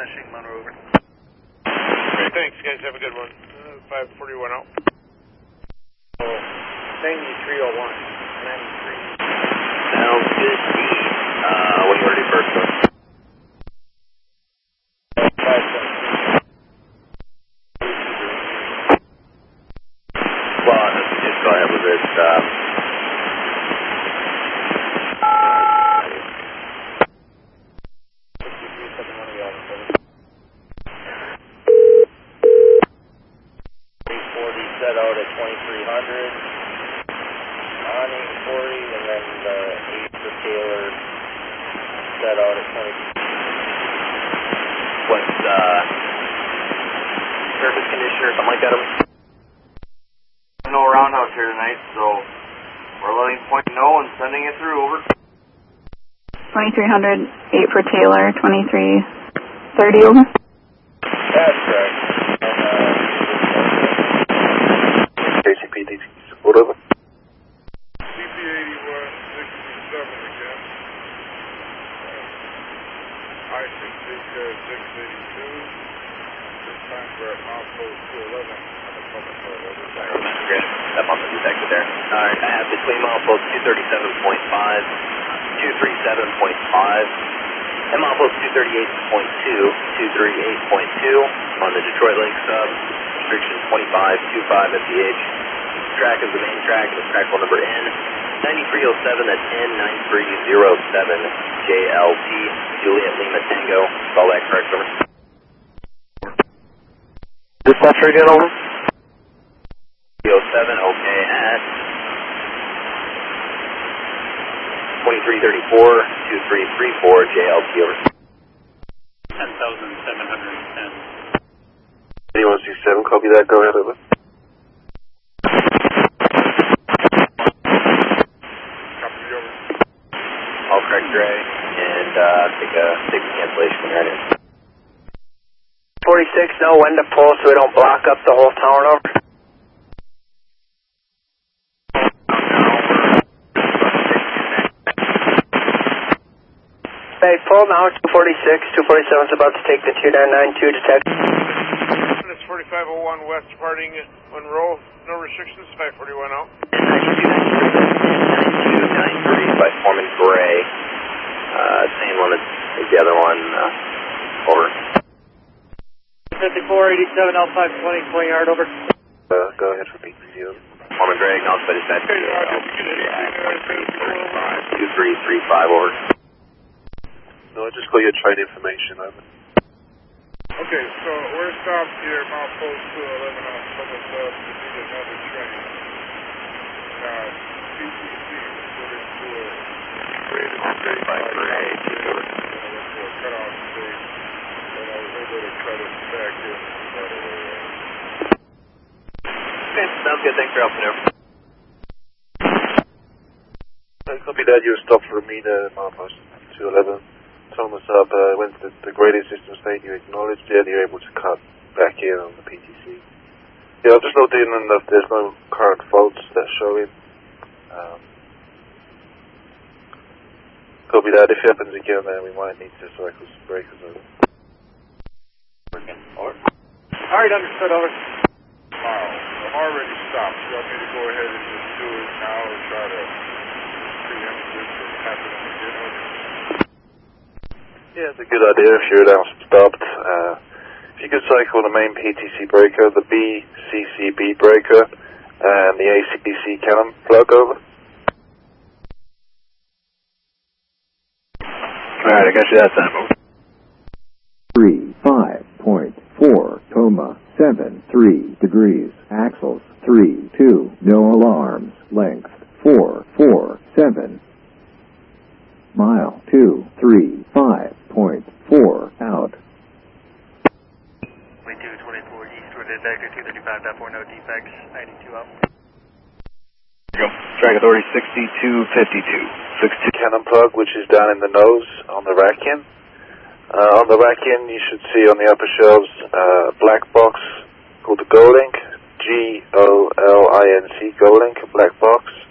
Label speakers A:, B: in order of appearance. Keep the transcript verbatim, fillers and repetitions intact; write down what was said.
A: flashing, Monroe over.
B: Great, thanks guys, have a good one. Uh, five forty-one out.
C: Oh, ninety-three oh one. ninety-three.
D: Sounds good, Steve. Uh, what do you want to do first, sir? Well, just go ahead with this. Uh,
C: set out at twenty-three hundred on eight forty, and then the eight for Taylor set out at twenty.
D: What's uh, surface condition or something like that?
C: No roundhouse here tonight, so we're letting point no and sending it through. Over.
E: twenty-three hundred, eight for Taylor, twenty-three thirty over.
C: That's correct. And, uh,
F: K C P D T support over.
B: C P eighty-one sixty-seven again. I sixty six eighty-two. This time we're at milepost two eleven on the public road. Over.
D: Great. That must have detected there. Alright, I have between milepost two thirty-seven point five, two thirty-seven point five, and milepost two thirty-eight point two, two thirty-eight point two on the Detroit Lake sub. Restriction twenty-five twenty-five S E H. Track is the main track, and it's track phone number N ninety-three oh seven, that's N ninety-three oh seven J L T, Juliet Lima Tango. Spell that correct, over.
F: Dispatcher again, over.
D: oh seven, okay, at twenty-three thirty-four, twenty-three thirty-four J L T, over.
A: ten thousand seven hundred ten.
F: eighty-one sixty-seven, copy that, go ahead, over.
D: All correct, Dre, and uh, take a take a cancellation when you're ready.
C: forty-six, know when to pull so we don't block up the whole town, over. Hey, pull now, two forty-six, two forty-seven's about to take the two nine nine two detect.
B: It's forty-five oh one west departing Monroe, no restrictions, five forty-one out.
D: ninety-two ninety-three by Foreman Gray. Uh, same one as the other one, uh, over.
C: fifty-four eighty-seven L five twenty, twenty yard, over.
F: Uh, go ahead for P T C, over.
D: Foreman Gray, acknowledged by dispatch. two three three five, over.
F: No, I just got your train information, over.
B: Okay, so we're stopped here, milepost two eleven on public sub to meet another train. Now, P T C was put into a rated on thirty-five grade. And I went to a cutoff state, and I was able to cut it back in right away.
D: Okay, sounds good. Thanks for helping over.
F: Uh, copy that, you were stopped for Amina, milepost two eleven. Thomas up, uh, went to the, the grading system state, you acknowledged it, you're able to cut back in on the P T C. Yeah, I'll just note in that there's no current faults that show in. Um, copy that, if it happens again, then we might need to cycle some breakers over.
C: Alright, understood, over.
B: Wow, I'm already stopped. You want me to go ahead and just do it now or try to preempt this from happening again? Over?
F: Yeah, it's a good idea if you're now stopped. Uh, if you could cycle the main P T C breaker, the B C C B breaker, and the A C C cannon plug, over.
D: Alright, I got you that time.
G: three five point four, coma, seven three degrees, axles, three two, no alarms, length, four four seven. Mile, two three five point four, out.
A: Way two twenty-four eastward at Vector two thirty-five point four, no defects, ninety-two up.
D: There you go. Track authority sixty-two fifty-two.
F: sixty cannon plug, which is down in the nose on the rack in. Uh, on the rack in, you should see on the upper shelves uh, a black box called the GoLink, G O L I N C, GoLink, a black box.